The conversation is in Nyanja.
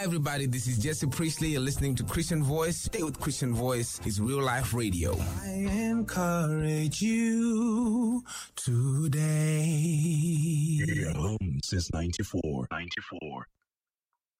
Hi everybody, this is Jesse Priestley. You're listening to Christian Voice. Stay with Christian Voice. It's real life radio. I encourage you today. Home since 94.